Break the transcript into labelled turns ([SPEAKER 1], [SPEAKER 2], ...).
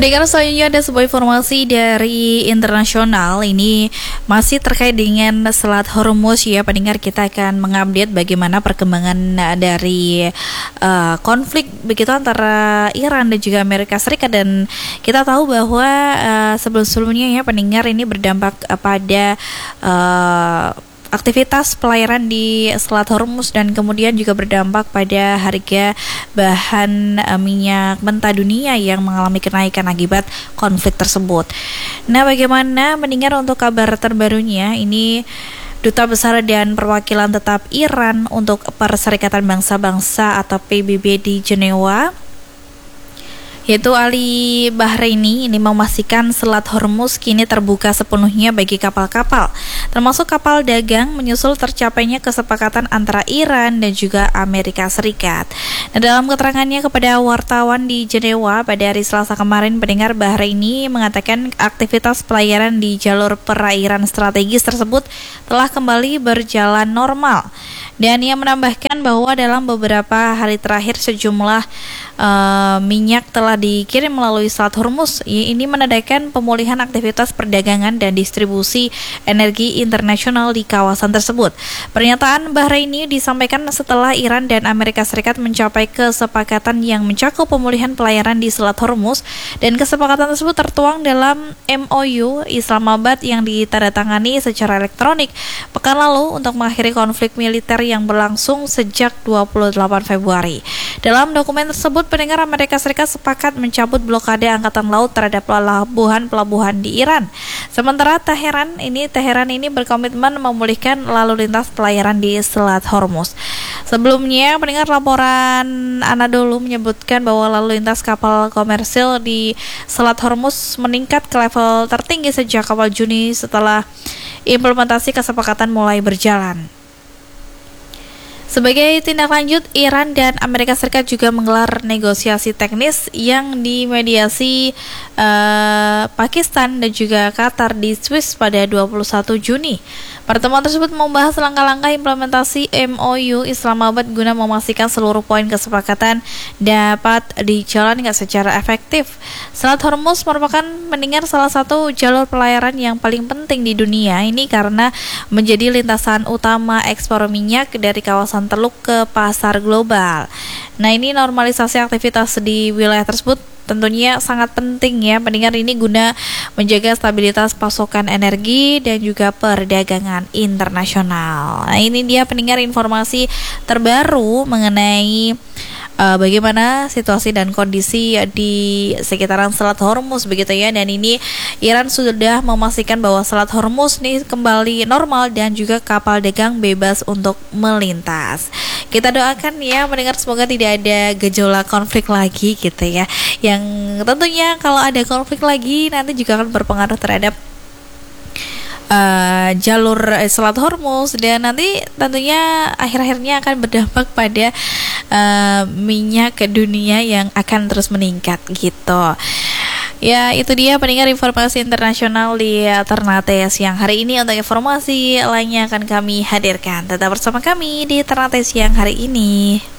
[SPEAKER 1] Pendengar, selanjutnya ada sebuah informasi dari internasional. Ini masih terkait dengan Selat Hormuz ya. Pendengar, kita akan mengupdate bagaimana perkembangan dari konflik begitu antara Iran dan juga Amerika Serikat. Dan kita tahu bahwa sebelum-sebelumnya ya pendengar, ini berdampak pada aktivitas pelayaran di Selat Hormuz dan kemudian juga berdampak pada harga bahan minyak mentah dunia yang mengalami kenaikan akibat konflik tersebut. Nah, bagaimana mendengar untuk kabar terbarunya? Ini Duta Besar dan Perwakilan Tetap Iran untuk Perserikatan Bangsa-Bangsa atau PBB di Jenewa, yaitu Ali Bahraini, ini memastikan Selat Hormuz kini terbuka sepenuhnya bagi kapal-kapal, termasuk kapal dagang, menyusul tercapainya kesepakatan antara Iran dan juga Amerika Serikat. Nah, dalam keterangannya kepada wartawan di Jenewa pada hari Selasa kemarin, pendengar, Bahraini mengatakan aktivitas pelayaran di jalur perairan strategis tersebut telah kembali berjalan normal. Dan ia menambahkan bahwa dalam beberapa hari terakhir sejumlah minyak telah dikirim melalui Selat Hormuz. Ini menandakan pemulihan aktivitas perdagangan dan distribusi energi internasional di kawasan tersebut. Pernyataan Bahraini disampaikan setelah Iran dan Amerika Serikat mencapai kesepakatan yang mencakup pemulihan pelayaran di Selat Hormuz, dan kesepakatan tersebut tertuang dalam MOU Islamabad yang ditandatangani secara elektronik pekan lalu untuk mengakhiri konflik militer yang berlangsung sejak 28 Februari. Dalam dokumen tersebut, pendengar, Amerika Serikat sepakat mencabut blokade angkatan laut terhadap pelabuhan-pelabuhan di Iran. Sementara Teheran ini berkomitmen memulihkan lalu lintas pelayaran di Selat Hormuz. Sebelumnya, pendengar, laporan Anadolu menyebutkan bahwa lalu lintas kapal komersil di Selat Hormuz meningkat ke level tertinggi sejak awal Juni setelah implementasi kesepakatan mulai berjalan. Sebagai tindak lanjut, Iran dan Amerika Serikat juga menggelar negosiasi teknis yang dimediasi Pakistan dan juga Qatar di Swiss pada 21 Juni. Pertemuan tersebut membahas langkah-langkah implementasi MOU Islamabad guna memastikan seluruh poin kesepakatan dapat dijalankan secara efektif. Selat Hormuz merupakan mendengar salah satu jalur pelayaran yang paling penting di dunia ini karena menjadi lintasan utama ekspor minyak dari kawasan Teluk ke pasar global. Nah, ini normalisasi aktivitas di wilayah tersebut tentunya sangat penting ya pendengar, ini guna menjaga stabilitas pasokan energi dan juga perdagangan internasional. Nah, ini dia pendengar informasi terbaru mengenai bagaimana situasi dan kondisi di sekitaran Selat Hormuz begitu ya. Dan ini Iran sudah memastikan bahwa Selat Hormuz nih kembali normal dan juga kapal dagang bebas untuk melintas. Kita doakan ya mendengar, semoga tidak ada gejolak konflik lagi gitu ya. Yang tentunya kalau ada konflik lagi nanti juga akan berpengaruh terhadap jalur Selat Hormuz, dan nanti tentunya akhir-akhirnya akan berdampak pada minyak ke dunia yang akan terus meningkat gitu. Ya, itu dia pendengar informasi internasional di Ternate siang hari ini. Untuk informasi lainnya akan kami hadirkan. Tetap bersama kami di Ternate siang hari ini.